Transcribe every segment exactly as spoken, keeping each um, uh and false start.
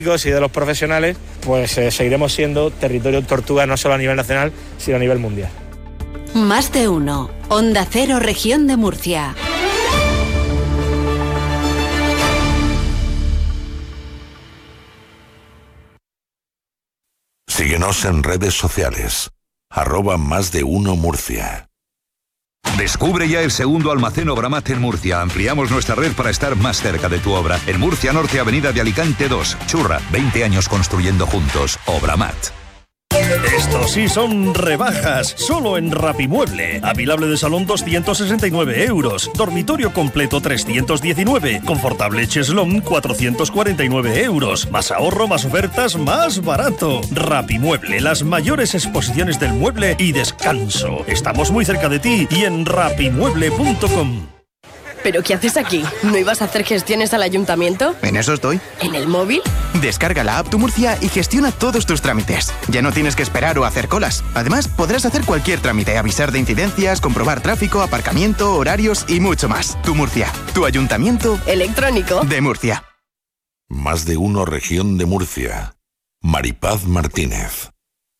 y de los profesionales, pues eh, seguiremos siendo territorio tortuga no solo a nivel nacional, sino a nivel mundial. Más de uno. Onda Cero, Región de Murcia. Síguenos en redes sociales. Arroba Más de Uno Murcia. Descubre ya el segundo almacén Obramat en Murcia. Ampliamos nuestra red para estar más cerca de tu obra. En Murcia Norte, Avenida de Alicante dos. Churra, veinte años construyendo juntos. Obramat. Estos sí son rebajas, solo en Rapimueble. Avilable de salón doscientos sesenta y nueve euros, dormitorio completo trescientos diecinueve, confortable cheslón cuatrocientos cuarenta y nueve euros. Más ahorro, más ofertas, más barato. Rapimueble, las mayores exposiciones del mueble y descanso. Estamos muy cerca de ti y en rapimueble punto com. ¿Pero qué haces aquí? ¿No ibas a hacer gestiones al ayuntamiento? En eso estoy. ¿En el móvil? Descarga la app Tu Murcia y gestiona todos tus trámites. Ya no tienes que esperar o hacer colas. Además, podrás hacer cualquier trámite, avisar de incidencias, comprobar tráfico, aparcamiento, horarios y mucho más. Tu Murcia, tu ayuntamiento electrónico de Murcia. Más de Uno Región de Murcia. Maripaz Martínez.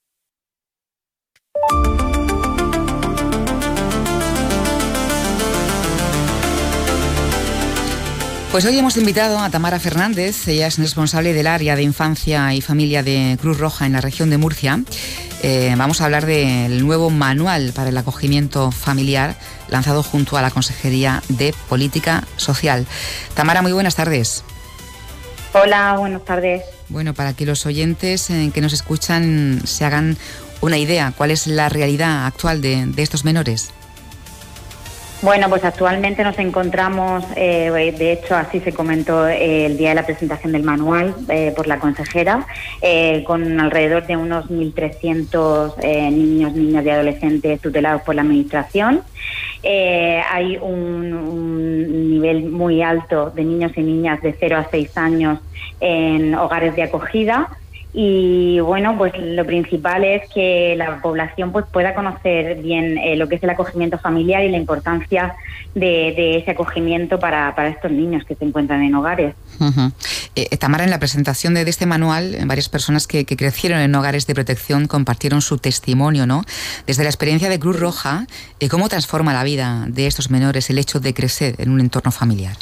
Pues hoy hemos invitado a Tamara Fernández. Ella es responsable del área de infancia y familia de Cruz Roja en la región de Murcia. Eh, vamos a hablar del nuevo manual para el acogimiento familiar lanzado junto a la Consejería de Política Social. Tamara, muy buenas tardes. Hola, buenas tardes. Bueno, para que los oyentes eh, que nos escuchan se hagan una idea, ¿cuál es la realidad actual de, de estos menores? Bueno, pues actualmente nos encontramos, eh, de hecho así se comentó eh, el día de la presentación del manual eh, por la consejera, eh, con alrededor de unos mil trescientos eh, niños, niñas y adolescentes tutelados por la Administración. Eh, hay un, un nivel muy alto de niños y niñas de cero a seis años en hogares de acogida. Y bueno, pues lo principal es que la población pues pueda conocer bien eh, lo que es el acogimiento familiar y la importancia de, de ese acogimiento para, para estos niños que se encuentran en hogares. Uh-huh. Eh, Tamara, en la presentación de, de este manual, varias personas que, que crecieron en hogares de protección compartieron su testimonio, ¿no? Desde la experiencia de Cruz Roja, eh, ¿cómo transforma la vida de estos menores el hecho de crecer en un entorno familiar?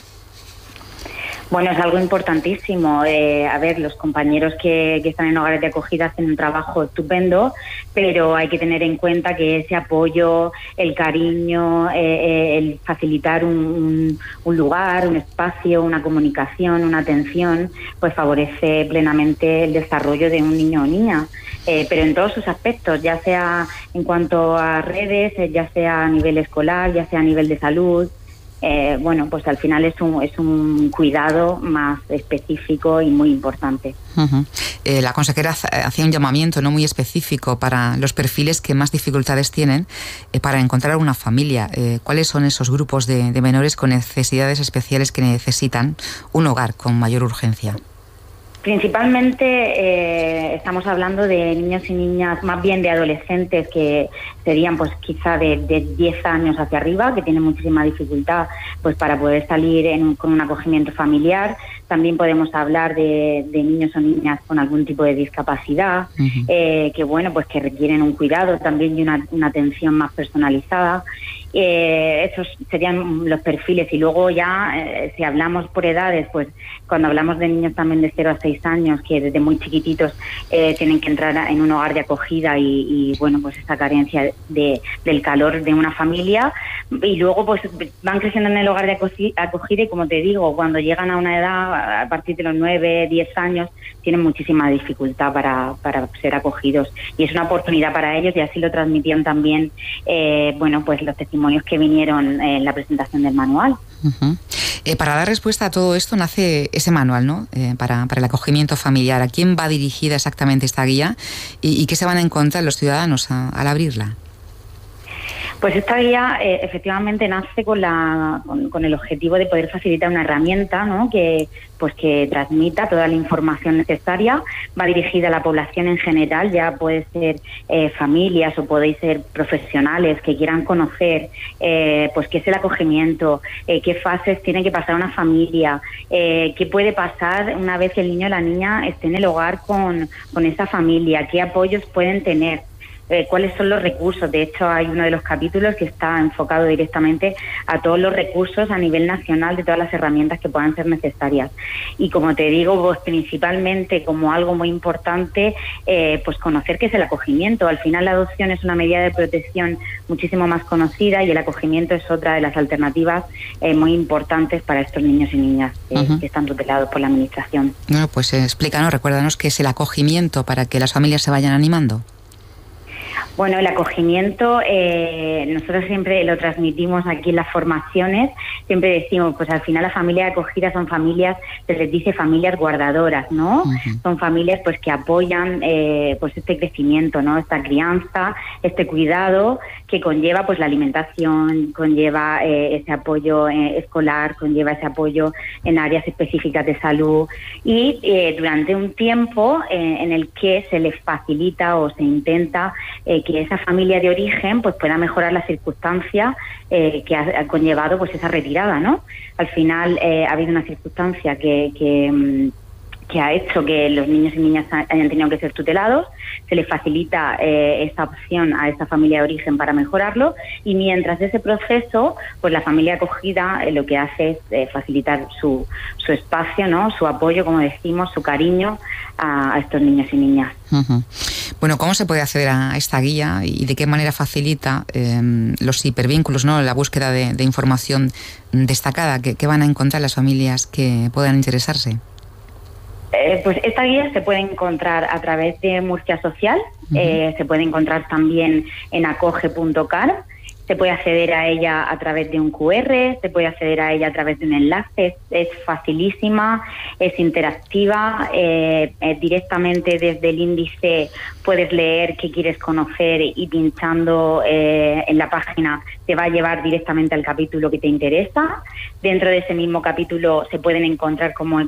Bueno, es algo importantísimo. Eh, a ver, los compañeros que, que están en hogares de acogida hacen un trabajo estupendo, pero hay que tener en cuenta que ese apoyo, el cariño, eh, el facilitar un, un, un lugar, un espacio, una comunicación, una atención, pues favorece plenamente el desarrollo de un niño o niña. Eh, pero en todos sus aspectos, ya sea en cuanto a redes, ya sea a nivel escolar, ya sea a nivel de salud. Eh, bueno, pues al final es un, es un cuidado más específico y muy importante. Uh-huh. Eh, la consejera hacía un llamamiento no muy específico para los perfiles que más dificultades tienen eh, para encontrar una familia. Eh, ¿Cuáles son esos grupos de, de menores con necesidades especiales que necesitan un hogar con mayor urgencia? Principalmente eh, estamos hablando de niños y niñas, más bien de adolescentes que serían pues quizá de, de diez años hacia arriba, que tienen muchísima dificultad pues para poder salir en un, con un acogimiento familiar. También podemos hablar de, de niños o niñas con algún tipo de discapacidad, uh-huh. eh, que bueno, pues que requieren un cuidado también y una, una atención más personalizada. Eh, esos serían los perfiles. Y luego ya, eh, si hablamos por edades, pues cuando hablamos de niños también de cero a seis años, que desde muy chiquititos eh, tienen que entrar en un hogar de acogida y, y bueno, pues esa carencia de, del calor de una familia. Y luego pues van creciendo en el hogar de acogida y, como te digo, cuando llegan a una edad, a partir de los nueve, diez años, tienen muchísima dificultad para, para ser acogidos. Y es una oportunidad para ellos, y así lo transmitieron también, eh, bueno, pues los testimonios que vinieron en la presentación del manual. Uh-huh. Eh, para dar respuesta a todo esto nace ese manual, ¿no? Eh, para, para el acogimiento familiar. ¿A quién va dirigida exactamente esta guía y, y qué se van a encontrar los ciudadanos a, al abrirla? Pues esta guía eh, efectivamente nace con, la, con, con el objetivo de poder facilitar una herramienta, ¿no?, que pues que transmita toda la información necesaria. Va dirigida a la población en general, ya puede ser eh, familias o podéis ser profesionales que quieran conocer eh, pues qué es el acogimiento, eh, qué fases tiene que pasar una familia, eh, qué puede pasar una vez que el niño o la niña esté en el hogar con, con esa familia, qué apoyos pueden tener. Eh, cuáles son los recursos. De hecho, hay uno de los capítulos que está enfocado directamente a todos los recursos a nivel nacional de todas las herramientas que puedan ser necesarias. Y como te digo, pues principalmente como algo muy importante, eh, pues conocer qué es el acogimiento. Al final la adopción es una medida de protección muchísimo más conocida y el acogimiento es otra de las alternativas eh, muy importantes para estos niños y niñas eh, uh-huh. que están tutelados por la Administración. Bueno, pues eh, explícanos, recuérdanos qué es el acogimiento para que las familias se vayan animando. Bueno, el acogimiento, eh, nosotros siempre lo transmitimos aquí en las formaciones, siempre decimos, pues al final las familias de acogida son familias, se les dice familias guardadoras, ¿no? Uh-huh. Son familias pues que apoyan eh, pues este crecimiento, ¿no? Esta crianza, este cuidado que conlleva pues la alimentación, conlleva eh, ese apoyo eh, escolar, conlleva ese apoyo en áreas específicas de salud y eh, durante un tiempo eh, en el que se les facilita o se intenta eh, que esa familia de origen pues pueda mejorar las circunstancias eh, que ha, ha conllevado pues esa retirada, ¿no? Al final eh, ha habido una circunstancia que, que, que ha hecho que los niños y niñas hayan tenido que ser tutelados, se les facilita eh, esa opción a esa familia de origen para mejorarlo y mientras ese proceso, pues la familia acogida eh, lo que hace es eh, facilitar su, su espacio, ¿no? Su apoyo, como decimos, su cariño a, a estos niños y niñas. Uh-huh. Bueno, ¿cómo se puede acceder a esta guía y de qué manera facilita eh, los hipervínculos, ¿no? La búsqueda de, de información destacada que, que van a encontrar las familias que puedan interesarse? Eh, pues esta guía se puede encontrar a través de Murcia Social, uh-huh. eh, se puede encontrar también en acoge punto car, se puede acceder a ella a través de un cu erre, se puede acceder a ella a través de un enlace, es, es facilísima, es interactiva, eh, eh, directamente desde el índice puedes leer qué quieres conocer y pinchando eh, en la página te va a llevar directamente al capítulo que te interesa. Dentro de ese mismo capítulo se pueden encontrar como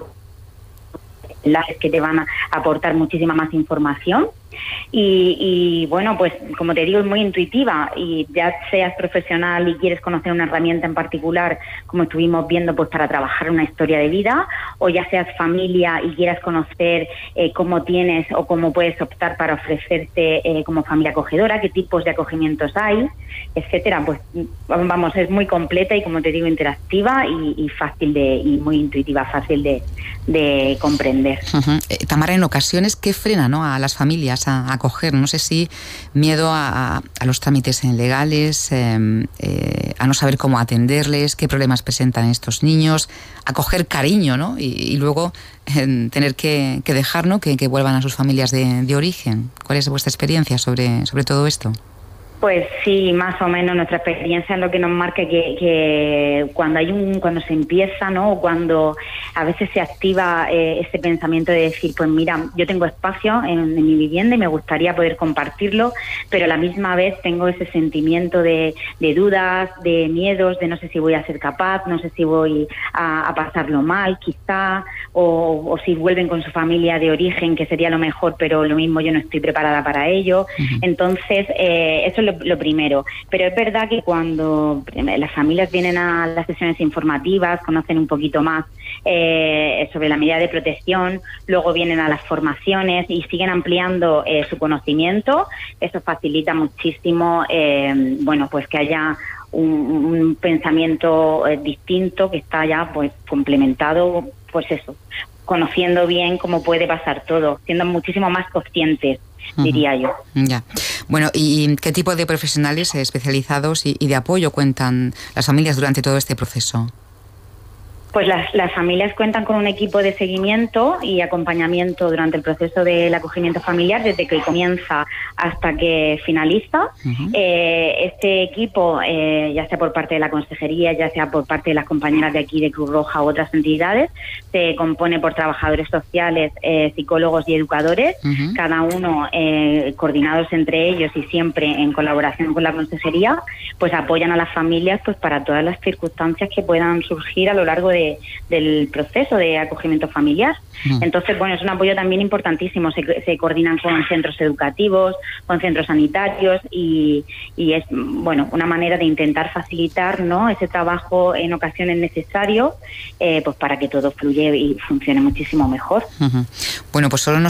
enlaces que te van a aportar muchísima más información y, y bueno, pues como te digo, es muy intuitiva y ya seas profesional y quieres conocer una herramienta en particular, como estuvimos viendo, pues para trabajar una historia de vida, o ya seas familia y quieras conocer eh, cómo tienes o cómo puedes optar para ofrecerte eh, como familia acogedora, qué tipos de acogimientos hay, etcétera. Pues vamos, es muy completa y como te digo, interactiva y, y fácil de y muy intuitiva, fácil de, de comprender. Uh-huh. Eh, Tamara, en ocasiones, ¿qué frena, no, a las familias a acoger? No sé si miedo a, a, a los trámites legales, eh, eh, a no saber cómo atenderles, qué problemas presentan estos niños, a coger cariño, ¿no? Y, y luego eh, tener que, que dejar, ¿no? que, que vuelvan a sus familias de, de origen. ¿Cuál es vuestra experiencia sobre, sobre todo esto? Pues sí, más o menos nuestra experiencia es lo que nos marca que, que cuando hay un, cuando se empieza, ¿no? O cuando a veces se activa eh, ese pensamiento de decir, pues mira, yo tengo espacio en, en mi vivienda y me gustaría poder compartirlo, pero a la misma vez tengo ese sentimiento de, de dudas, de miedos, de no sé si voy a ser capaz, no sé si voy a, a pasarlo mal, quizá, o, o si vuelven con su familia de origen, que sería lo mejor, pero lo mismo yo no estoy preparada para ello. Uh-huh. Entonces, eh, eso es lo lo primero, pero es verdad que cuando las familias vienen a las sesiones informativas, conocen un poquito más eh, sobre la medida de protección, luego vienen a las formaciones y siguen ampliando eh, su conocimiento, eso facilita muchísimo, eh, bueno, pues que haya un, un pensamiento eh, distinto que está ya pues complementado, pues eso, conociendo bien cómo puede pasar todo, siendo muchísimo más conscientes, uh-huh. diría yo. Ya. Bueno, ¿y qué tipo de profesionales especializados y, y de apoyo cuentan las familias durante todo este proceso? Pues las, las familias cuentan con un equipo de seguimiento y acompañamiento durante el proceso del acogimiento familiar, desde que comienza hasta que finaliza. Uh-huh. Eh, este equipo, eh, ya sea por parte de la consejería, ya sea por parte de las compañeras de aquí de Cruz Roja u otras entidades, se compone por trabajadores sociales, eh, psicólogos y educadores, uh-huh. cada uno eh, coordinados entre ellos y siempre en colaboración con la consejería, pues apoyan a las familias pues para todas las circunstancias que puedan surgir a lo largo de De, del proceso de acogimiento familiar. Mm. Entonces, bueno, es un apoyo también importantísimo. Se, se coordinan con centros educativos, con centros sanitarios y, y es, bueno, una manera de intentar facilitar, ¿no?, ese trabajo en ocasiones necesario, eh, pues para que todo fluya y funcione muchísimo mejor. Uh-huh. Bueno, pues solo nos